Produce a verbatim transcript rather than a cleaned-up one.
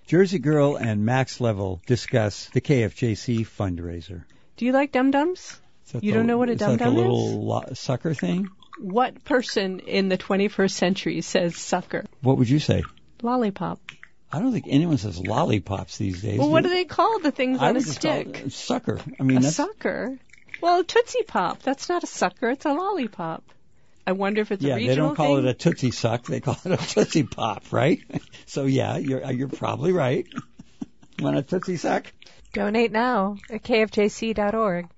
Jersey Girl and Max Level discuss the K F J C fundraiser. Do you like dum-dums? You the, don't know what a dum-dum is? Is that the little lo- sucker thing? What person in the twenty-first century says sucker? What would you say? Lollipop. I don't think anyone says lollipops these days. Well, do what you? do they call the things I on a would just call stick? it sucker. I mean, a that's... sucker? Well, a Tootsie Pop. That's not a sucker. It's a lollipop. I wonder if it's yeah, a regional they don't call thing. it a Tootsie Suck. They call it a Tootsie Pop, right? So, yeah, you're you're probably right. Want a Tootsie Suck? Donate now at K F J C dot org.